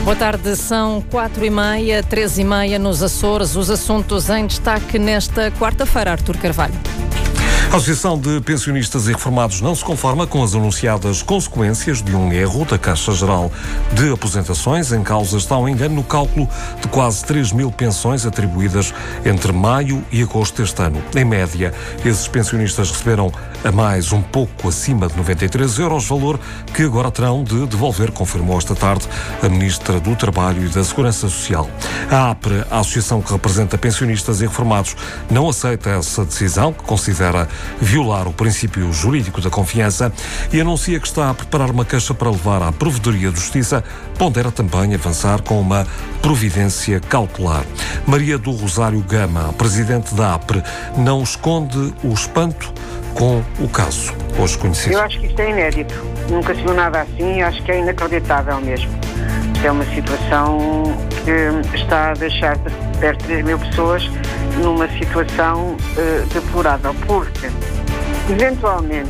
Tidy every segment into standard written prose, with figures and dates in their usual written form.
Boa tarde, são 4h30, 13h30 nos Açores. Os assuntos em destaque nesta quarta-feira, Artur Carvalho. A Associação de Pensionistas e Reformados não se conforma com as anunciadas consequências de um erro da Caixa Geral de Aposentações. Em causa está um engano no cálculo de quase 3.000 pensões atribuídas entre maio e agosto deste ano. Em média, esses pensionistas receberam a mais um pouco acima de 93 euros, valor que agora terão de devolver, confirmou esta tarde a Ministra do Trabalho e da Segurança Social. A APRE, a associação que representa pensionistas e reformados, não aceita essa decisão, que considera violar o princípio jurídico da confiança, e anuncia que está a preparar uma queixa para levar à Provedoria de Justiça. Pondera também avançar com uma providência cautelar. Maria do Rosário Gama, presidente da APRE, não esconde o espanto com o caso hoje conhecido. Eu acho que isto é inédito. Nunca se viu nada assim. Acho que é inacreditável mesmo. Isto é uma situação que está a deixar de perto de 3.000 pessoas numa situação deplorável, porque eventualmente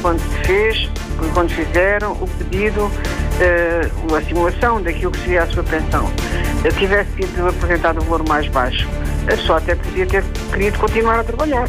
quando fizeram o pedido, a simulação daquilo que seria a sua pensão, tivesse sido apresentado um valor mais baixo, a pessoa até podia ter querido continuar a trabalhar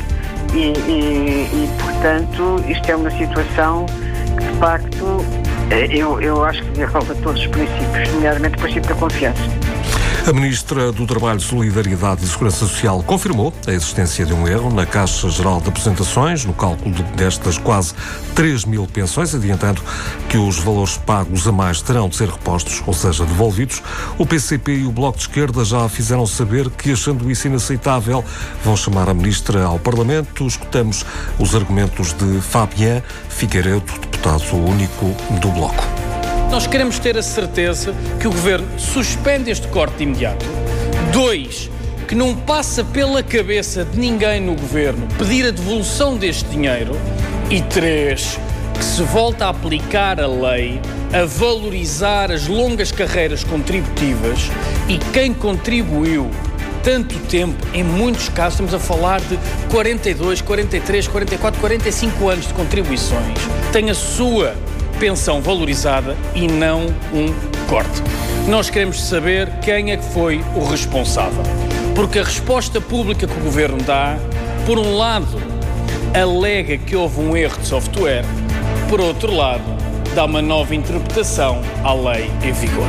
e portanto isto é uma situação que de facto eu acho que viola todos os princípios, nomeadamente o princípio da confiança. A Ministra do Trabalho, Solidariedade e Segurança Social confirmou a existência de um erro na Caixa Geral de Aposentações, no cálculo destas quase 3.000 pensões, adiantando que os valores pagos a mais terão de ser repostos, ou seja, devolvidos. O PCP e o Bloco de Esquerda já fizeram saber que, achando isso inaceitável, vão chamar a Ministra ao Parlamento. Escutamos os argumentos de Fabien Figueiredo, deputado único do Bloco. Nós queremos ter a certeza que o Governo suspende este corte de imediato. 2, que não passa pela cabeça de ninguém no Governo pedir a devolução deste dinheiro. E 3, que se volta a aplicar a lei, a valorizar as longas carreiras contributivas e quem contribuiu tanto tempo, em muitos casos estamos a falar de 42, 43, 44, 45 anos de contribuições, tem a sua pensão valorizada e não um corte. Nós queremos saber quem é que foi o responsável. Porque a resposta pública que o Governo dá, por um lado, alega que houve um erro de software, por outro lado, dá uma nova interpretação à lei em vigor.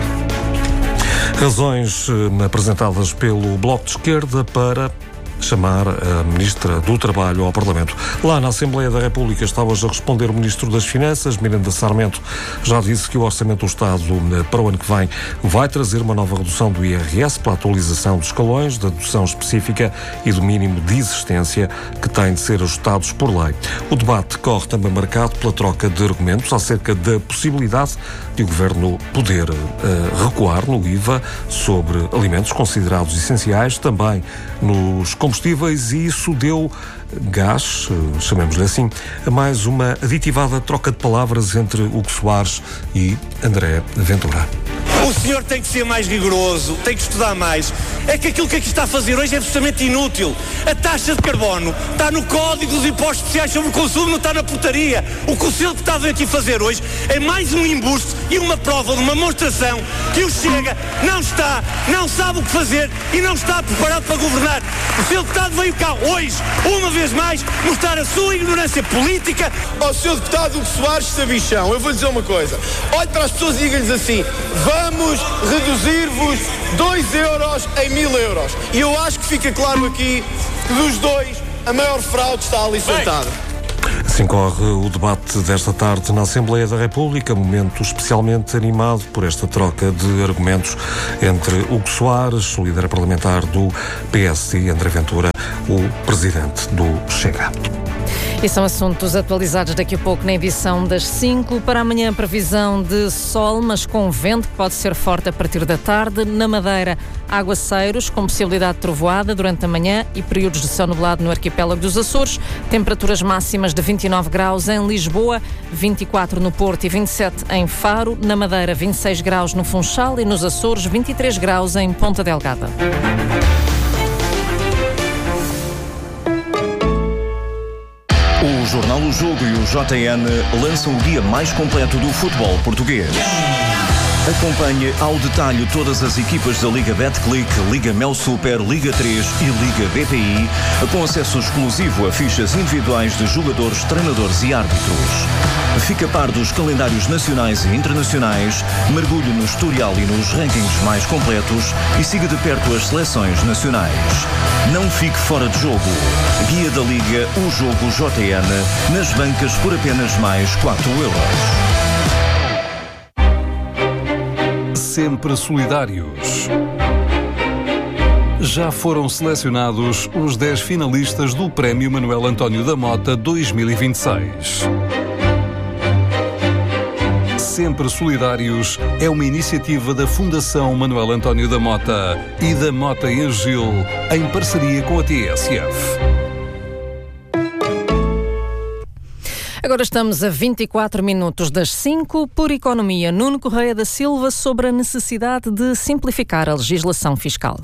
Razões apresentadas pelo Bloco de Esquerda para chamar a Ministra do Trabalho ao Parlamento. Lá na Assembleia da República está hoje a responder o Ministro das Finanças. Miranda Sarmento já disse que o Orçamento do Estado para o ano que vem vai trazer uma nova redução do IRS pela atualização dos escalões, da dedução específica e do mínimo de existência que têm de ser ajustados por lei. O debate corre também marcado pela troca de argumentos acerca da possibilidade de o Governo poder recuar no IVA sobre alimentos considerados essenciais, também nos combustíveis, e isso deu gás, chamemos-lhe assim, a mais uma aditivada troca de palavras entre Hugo Soares e André Ventura. O senhor tem que ser mais rigoroso, tem que estudar mais. É que aquilo que aqui está a fazer hoje é absolutamente inútil. A taxa de carbono está no Código dos Impostos Especiais sobre o Consumo, não está na portaria. O que o senhor está aqui a fazer hoje é mais um embuste e uma prova de uma demonstração que o Chega não sabe o que fazer e não está preparado para governar. O senhor deputado veio cá hoje, uma vez mais, mostrar a sua ignorância política. Ao senhor deputado Hugo Soares Sabichão, eu vou lhe dizer uma coisa. Olhe para as pessoas e diga-lhes assim: vamos reduzir-vos 2 euros em 1.000 euros. E eu acho que fica claro aqui que dos dois, a maior fraude está ali sentada. Assim corre o debate desta tarde na Assembleia da República, momento especialmente animado por esta troca de argumentos entre Hugo Soares, o líder parlamentar do PS, e André Ventura, o presidente do Chega. E são assuntos atualizados daqui a pouco na edição das 5. Para amanhã, previsão de sol, mas com vento que pode ser forte a partir da tarde. Na Madeira, aguaceiros com possibilidade de trovoada durante a manhã e períodos de céu nublado no arquipélago dos Açores. Temperaturas máximas de 29 graus em Lisboa, 24 no Porto e 27 em Faro. Na Madeira, 26 graus no Funchal e nos Açores, 23 graus em Ponta Delgada. O Jornal O Jogo e o JN lançam o dia mais completo do futebol português. Acompanhe ao detalhe todas as equipas da Liga Betclic, Liga Mel Super, Liga 3 e Liga BPI, com acesso exclusivo a fichas individuais de jogadores, treinadores e árbitros. Fica a par dos calendários nacionais e internacionais, mergulhe no historial e nos rankings mais completos e siga de perto as seleções nacionais. Não fique fora de jogo. Guia da Liga, o jogo JN, nas bancas por apenas mais 4€. Sempre solidários. Já foram selecionados os 10 finalistas do Prémio Manuel António da Mota 2026. Sempre Solidários é uma iniciativa da Fundação Manuel António da Mota e da Mota e Gil, em parceria com a TSF. Agora estamos a 24 minutos das 5, por Economia. Nuno Correia da Silva sobre a necessidade de simplificar a legislação fiscal.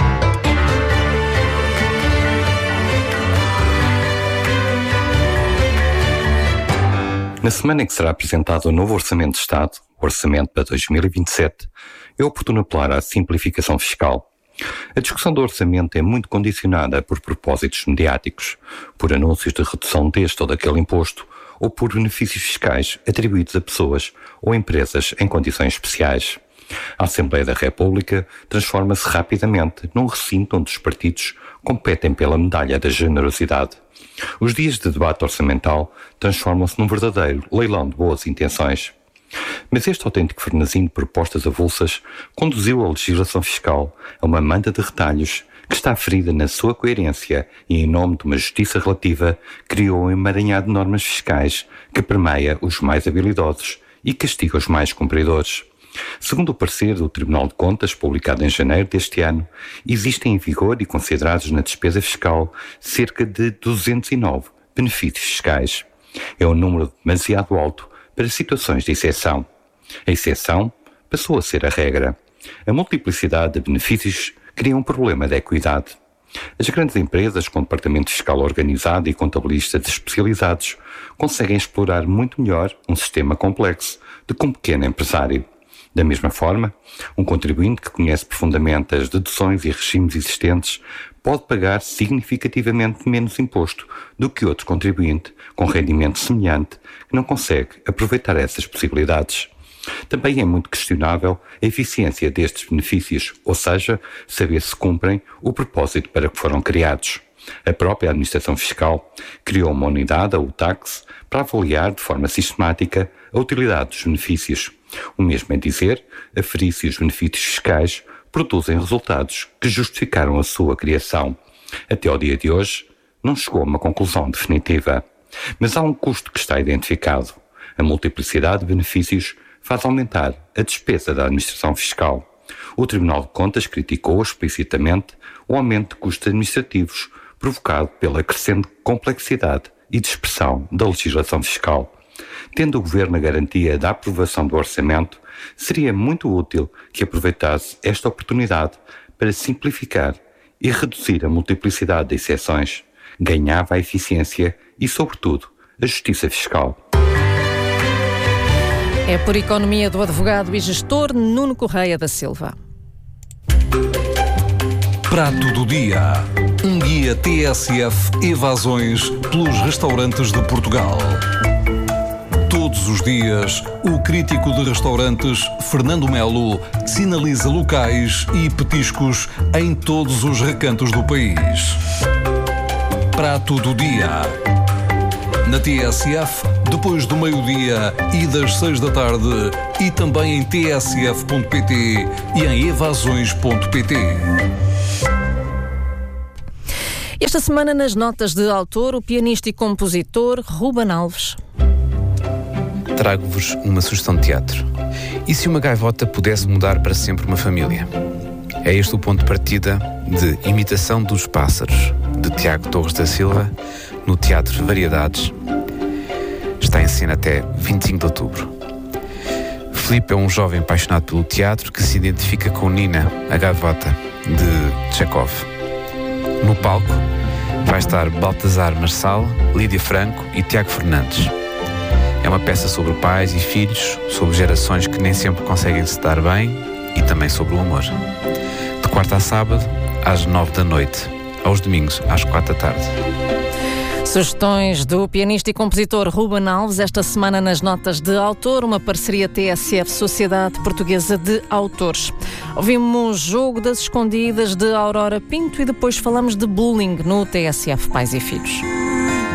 Na semana em que será apresentado o novo Orçamento de Estado, o Orçamento para 2027, é oportuno apelar à simplificação fiscal. A discussão do orçamento é muito condicionada por propósitos mediáticos, por anúncios de redução deste ou daquele imposto, ou por benefícios fiscais atribuídos a pessoas ou empresas em condições especiais. A Assembleia da República transforma-se rapidamente num recinto onde os partidos competem pela medalha da generosidade. Os dias de debate orçamental transformam-se num verdadeiro leilão de boas intenções. Mas este autêntico frenesim de propostas avulsas conduziu a legislação fiscal a uma manta de retalhos que está ferida na sua coerência e, em nome de uma justiça relativa, criou um emaranhado de normas fiscais que permeia os mais habilidosos e castiga os mais cumpridores. Segundo o parecer do Tribunal de Contas, publicado em janeiro deste ano, existem em vigor e considerados na despesa fiscal cerca de 209 benefícios fiscais. É um número demasiado alto para situações de exceção. A exceção passou a ser a regra. A multiplicidade de benefícios cria um problema de equidade. As grandes empresas com departamento fiscal organizado e contabilistas especializados conseguem explorar muito melhor um sistema complexo do que um pequeno empresário. Da mesma forma, um contribuinte que conhece profundamente as deduções e regimes existentes pode pagar significativamente menos imposto do que outro contribuinte com rendimento semelhante que não consegue aproveitar essas possibilidades. Também é muito questionável a eficiência destes benefícios, ou seja, saber se cumprem o propósito para que foram criados. A própria Administração Fiscal criou uma unidade, a UTAX, para avaliar de forma sistemática a utilidade dos benefícios. O mesmo é dizer, aferir se os benefícios fiscais produzem resultados que justificaram a sua criação. Até ao dia de hoje, não chegou a uma conclusão definitiva. Mas há um custo que está identificado. A multiplicidade de benefícios faz aumentar a despesa da administração fiscal. O Tribunal de Contas criticou explicitamente o aumento de custos administrativos provocado pela crescente complexidade e dispersão da legislação fiscal. Tendo o Governo a garantia da aprovação do orçamento, seria muito útil que aproveitasse esta oportunidade para simplificar e reduzir a multiplicidade de exceções. Ganhava a eficiência e, sobretudo, a justiça fiscal. É por Economia do advogado e gestor Nuno Correia da Silva. Prato do dia. Um guia TSF evasões pelos restaurantes de Portugal. Todos os dias, o crítico de restaurantes Fernando Melo sinaliza locais e petiscos em todos os recantos do país. Prato do dia. Na TSF, depois do meio-dia e das 6 da tarde, e também em tsf.pt e em evasões.pt. Esta semana, nas notas de autor, o pianista e compositor Ruben Alves. Trago-vos uma sugestão de teatro. E se uma gaivota pudesse mudar para sempre uma família? É este o ponto de partida de Imitação dos Pássaros, de Tiago Torres da Silva, no Teatro Variedades. Está em cena até 25 de outubro. Filipe é um jovem apaixonado pelo teatro que se identifica com Nina, a gaivota, de Chekhov. No palco vai estar Baltazar Marçal, Lídia Franco e Tiago Fernandes. É uma peça sobre pais e filhos, sobre gerações que nem sempre conseguem se dar bem e também sobre o amor. De quarta a sábado, às 9 da noite. Aos domingos, às 4 da tarde. Sugestões do pianista e compositor Ruben Alves, esta semana nas notas de autor, uma parceria TSF Sociedade Portuguesa de Autores. Ouvimos Jogo das Escondidas de Aurora Pinto e depois falamos de bullying no TSF Pais e Filhos.